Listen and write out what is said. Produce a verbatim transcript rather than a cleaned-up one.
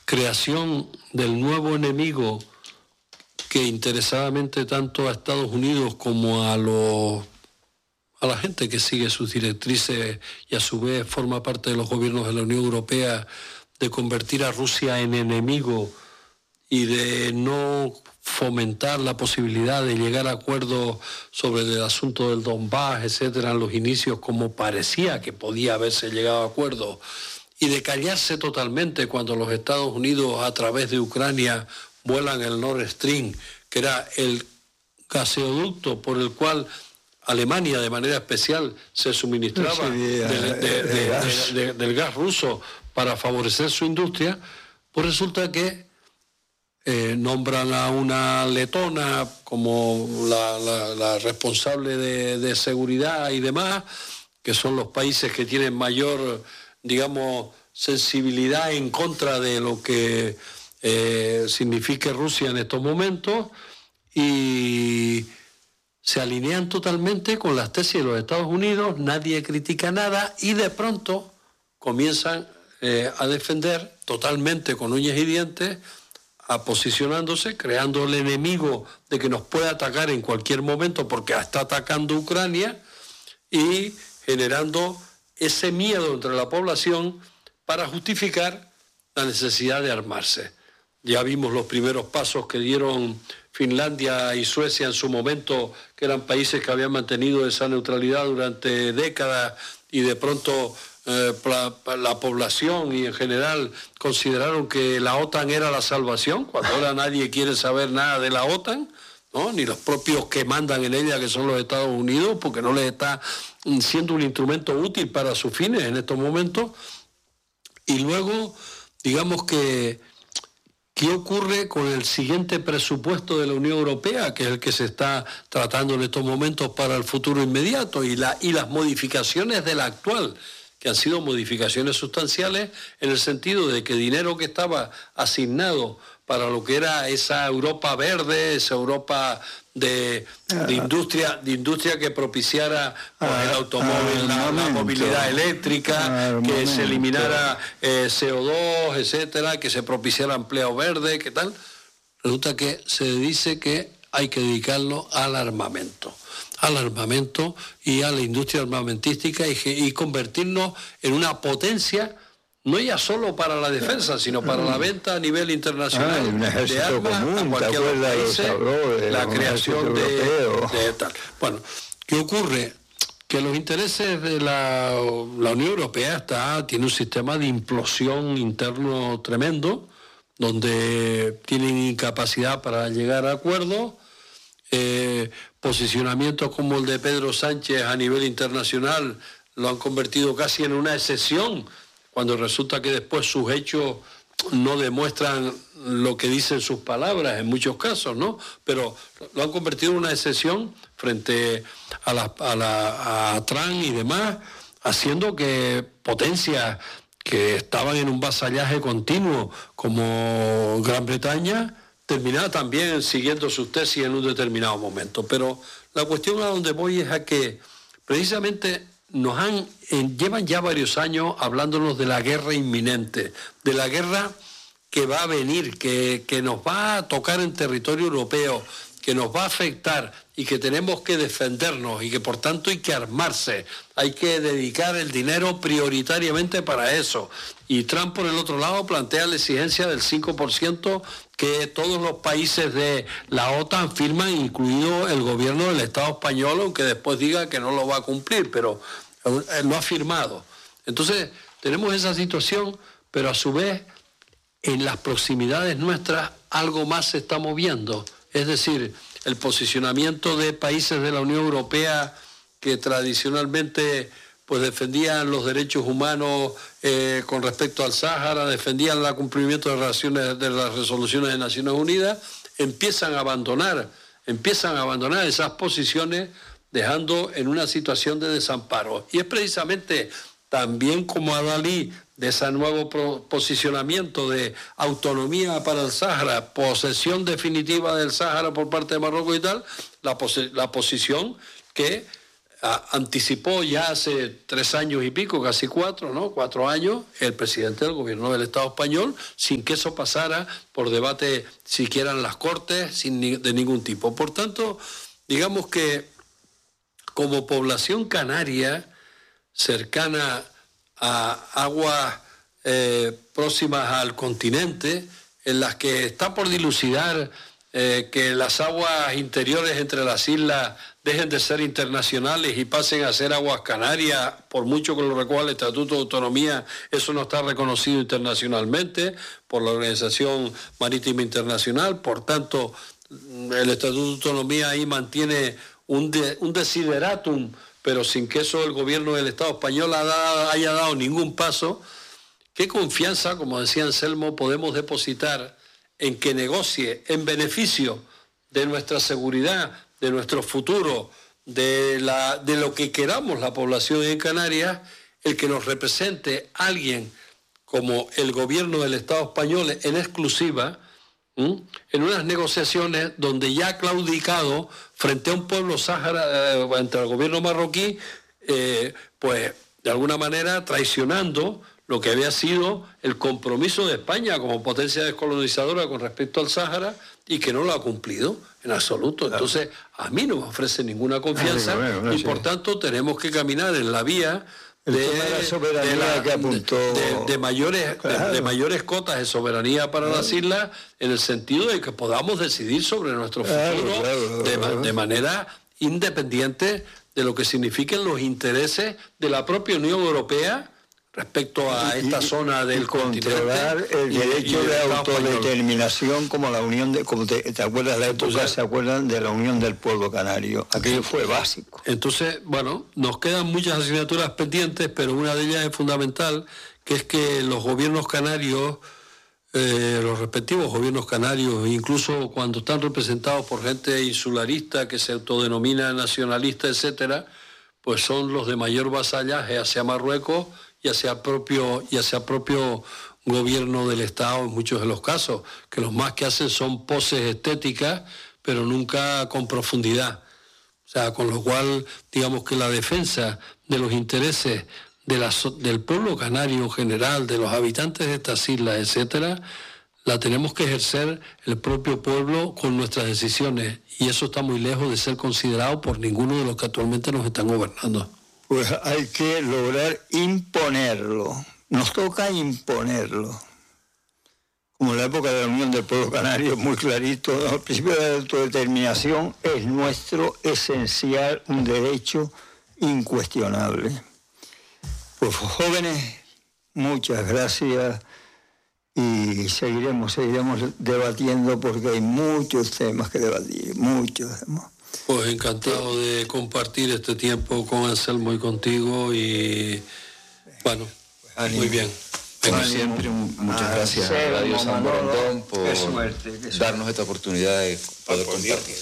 creación del nuevo enemigo que interesadamente tanto a Estados Unidos como a los a la gente que sigue sus directrices y a su vez forma parte de los gobiernos de la Unión Europea, de convertir a Rusia en enemigo y de no fomentar la posibilidad de llegar a acuerdos sobre el asunto del Donbass, etcétera, en los inicios, como parecía que podía haberse llegado a acuerdos, y de callarse totalmente cuando los Estados Unidos a través de Ucrania vuelan el Nord Stream, que era el gaseoducto por el cual Alemania de manera especial se suministraba sí, de, de, de, de, gas. De, de, del gas ruso para favorecer su industria, pues resulta que eh, nombran a una letona como la, la, la responsable de, de seguridad y demás, que son los países que tienen mayor, digamos, sensibilidad en contra de lo que eh, signifique Rusia en estos momentos, y se alinean totalmente con las tesis de los Estados Unidos, nadie critica nada y de pronto comienzan eh, a defender totalmente con uñas y dientes, a posicionándose, creando el enemigo de que nos puede atacar en cualquier momento porque está atacando Ucrania, y generando ese miedo entre la población para justificar la necesidad de armarse. Ya vimos los primeros pasos que dieron Finlandia y Suecia en su momento, que eran países que habían mantenido esa neutralidad durante décadas, y de pronto eh, la, la población y en general consideraron que la OTAN era la salvación, cuando ahora nadie quiere saber nada de la OTAN, ¿no? Ni los propios que mandan en ella, que son los Estados Unidos, porque no les está siendo un instrumento útil para sus fines en estos momentos. Y luego, digamos que ¿qué ocurre con el siguiente presupuesto de la Unión Europea, que es el que se está tratando en estos momentos para el futuro inmediato, y, la, y las modificaciones del actual, que han sido modificaciones sustanciales en el sentido de que dinero que estaba asignado para lo que era esa Europa verde, esa Europa de, de industria de industria que propiciara pues, el automóvil, la, la movilidad eléctrica, que se eliminara eh, C O dos, etcétera, que se propiciara empleo verde, ¿qué tal? Resulta que se dice que hay que dedicarlo al armamento, al armamento y a la industria armamentística, y, y convertirnos en una potencia, no ya solo para la defensa, sino para la venta a nivel internacional, ah, un de armas común, a cualquier país, de la creación de, de tal. Bueno, ¿qué ocurre? Que los intereses de la, la Unión Europea está, tiene un sistema de implosión interno tremendo, donde tienen incapacidad para llegar a acuerdos, eh, posicionamientos como el de Pedro Sánchez a nivel internacional lo han convertido casi en una excepción, cuando resulta que después sus hechos no demuestran lo que dicen sus palabras en muchos casos, ¿no? Pero lo han convertido en una excepción frente a, la, a, la, a Trump y demás, haciendo que potencias que estaban en un vasallaje continuo como Gran Bretaña terminara también siguiendo sus tesis en un determinado momento. Pero la cuestión a donde voy es a que precisamente nos han, eh, llevan ya varios años hablándonos de la guerra inminente, de la guerra que va a venir, que, que nos va a tocar en territorio europeo, que nos va a afectar y que tenemos que defendernos y que por tanto hay que armarse, hay que dedicar el dinero prioritariamente para eso. Y Trump, por el otro lado, plantea la exigencia del cinco por ciento que todos los países de la OTAN firman, incluido el gobierno del Estado español, aunque después diga que no lo va a cumplir, pero lo ha firmado. Entonces, tenemos esa situación, pero a su vez, en las proximidades nuestras, algo más se está moviendo. Es decir, el posicionamiento de países de la Unión Europea que tradicionalmente pues defendían los derechos humanos eh, con respecto al Sáhara, defendían el cumplimiento de, relaciones, de las resoluciones de Naciones Unidas, empiezan a abandonar, empiezan a abandonar esas posiciones, dejando en una situación de desamparo. Y es precisamente también como adalid de ese nuevo posicionamiento de autonomía para el Sáhara, posesión definitiva del Sáhara por parte de Marruecos y tal, la, pos la posición que a, anticipó ya hace tres años y pico, casi cuatro, ¿no? Cuatro años, el presidente del gobierno del Estado español, sin que eso pasara por debate siquiera en las Cortes, sin ni, de ningún tipo. Por tanto, digamos que como población canaria cercana a aguas eh, próximas al continente, en las que está por dilucidar eh, que las aguas interiores entre las islas dejen de ser internacionales y pasen a ser aguas canarias, por mucho que lo recuerda el Estatuto de Autonomía, eso no está reconocido internacionalmente por la Organización Marítima Internacional. Por tanto, el Estatuto de Autonomía ahí mantiene un, de, un desideratum, pero sin que eso el gobierno del Estado español haya dado ningún paso. ¿Qué confianza, como decía Anselmo, podemos depositar en que negocie en beneficio de nuestra seguridad, de nuestro futuro, de, la, de lo que queramos la población en Canarias, el que nos represente alguien como el gobierno del Estado español en exclusiva, ¿m? en unas negociaciones donde ya ha claudicado frente a un pueblo sáhara, eh, entre el gobierno marroquí, eh, pues de alguna manera traicionando lo que había sido el compromiso de España como potencia descolonizadora con respecto al Sáhara, y que no lo ha cumplido en absoluto. Entonces, a mí no me ofrece ninguna confianza, y por tanto tenemos que caminar en la vía de, de, la, que apuntó, de, de, mayores, claro. de, de mayores cotas de soberanía para claro. las islas, en el sentido de que podamos decidir sobre nuestro futuro claro, claro, claro. De, de manera independiente de lo que signifiquen los intereses de la propia Unión Europea respecto a esta y, zona del y controlar el derecho y, y de autodeterminación español. Como la unión de, como te, te acuerdas de la época, entonces, se acuerdan de la unión del pueblo canario, aquello fue básico. Entonces, bueno, nos quedan muchas asignaturas pendientes, pero una de ellas es fundamental, que es que los gobiernos canarios, eh, los respectivos gobiernos canarios, incluso cuando están representados por gente insularista que se autodenomina nacionalista, etcétera, pues son los de mayor vasallaje hacia Marruecos y hacia el propio, y hacia el propio gobierno del Estado en muchos de los casos, que los más que hacen son poses estéticas, pero nunca con profundidad. O sea, con lo cual, digamos que la defensa de los intereses de la, del pueblo canario en general, de los habitantes de estas islas, etcétera, la tenemos que ejercer el propio pueblo con nuestras decisiones, y eso está muy lejos de ser considerado por ninguno de los que actualmente nos están gobernando. Pues hay que lograr imponerlo. Nos toca imponerlo. Como en la época de la Unión del Pueblo Canario, muy clarito, el principio de la autodeterminación es nuestro esencial, un derecho incuestionable. Pues jóvenes, muchas gracias, y seguiremos, seguiremos debatiendo porque hay muchos temas que debatir, muchos temas. Pues encantado de compartir este tiempo con Anselmo y contigo, y bueno, muy bien. Como siempre, muchas gracias a Radio San Borondón por darnos esta oportunidad de poder compartir.